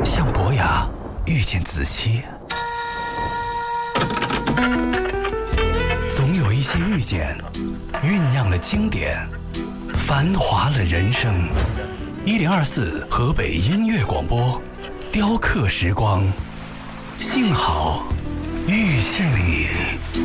像伯牙遇见子期，总有一些遇见，酝酿了经典，繁华了人生。1024河北音乐广播，雕刻时光，幸好遇见你。